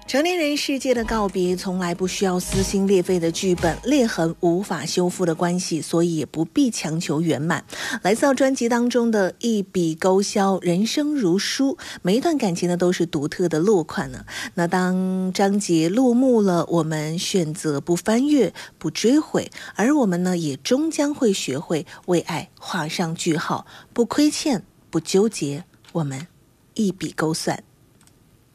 成年人世界的告别从来不需要撕心裂肺的剧本，裂痕无法修复的关系，所以也不必强求圆满。来自专辑当中的一笔勾销，人生如书，每一段感情呢都是独特的落款呢。那当章节落幕了，我们选择不翻阅，不追悔，而我们呢也终将会学会为爱画上句号，不亏欠，不纠结，我们一笔勾算。